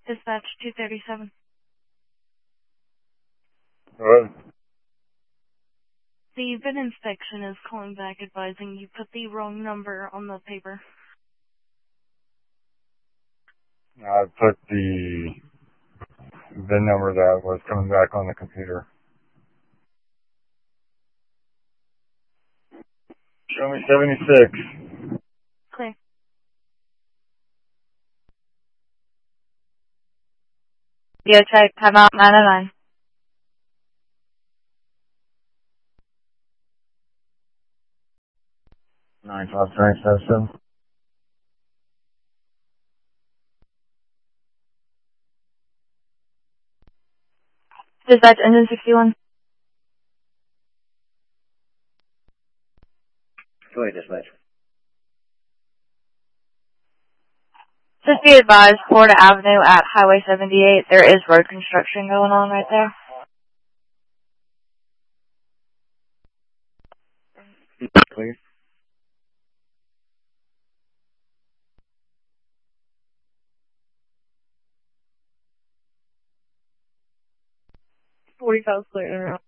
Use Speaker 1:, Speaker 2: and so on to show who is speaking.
Speaker 1: Dispatch 237.
Speaker 2: What?
Speaker 1: The VIN inspection is calling back advising you put the wrong number on the paper.
Speaker 2: I put the VIN number that was coming back on the computer. Show me 76.
Speaker 1: Clear.
Speaker 3: Yeah, check. Time out 909.
Speaker 2: Nine five nine seven seven.
Speaker 3: Dispatch engine 61.
Speaker 4: Go ahead, dispatch.
Speaker 3: Just be advised, Florida Avenue at Highway 78, there is road construction going on right there.
Speaker 4: Clear.
Speaker 1: $40,000 clear.